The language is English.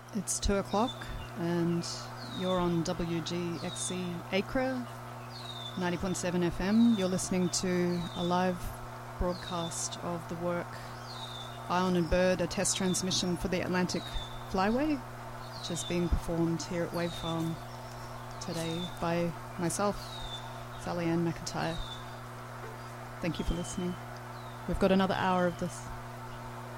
It's 2 o'clock and you're on WGXC Acre 90.7 FM. You're listening to a live broadcast of the work Ion and Bird, a test transmission for the Atlantic Flyway, which is being performed here at Wave Farm today by myself, Sally Ann McIntyre. Thank you for listening. We've got another hour of this.